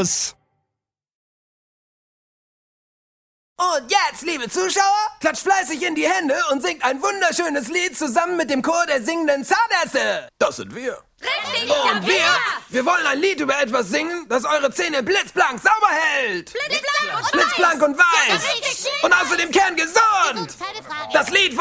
los! Und jetzt, liebe Zuschauer, klatscht fleißig in die Hände und singt ein wunderschönes Lied zusammen mit dem Chor der singenden Zahnärzte. Das sind wir. Richtig! Und wir wollen ein Lied über etwas singen, das eure Zähne blitzblank sauber hält. Blitzblank und Blitzblank und weiß. Und außerdem kerngesund. Das Lied